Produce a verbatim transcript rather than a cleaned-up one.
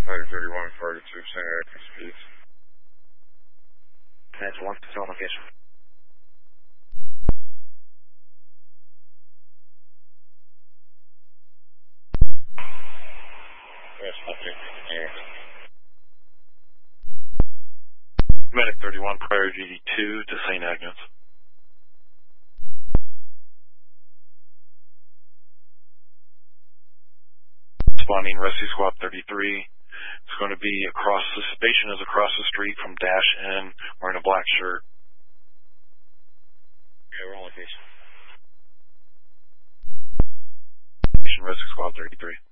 Medic thirty-one, forty-two, same active speeds. That's one, still on location. Yes, okay. Yeah. Medic thirty-one, prior G D two to Saint Agnes. Responding Rescue Squad thirty-three. It's going to be across, the station is across the street from Dash N, wearing a black shirt. Okay, we're on location. Rescue Squad thirty-three.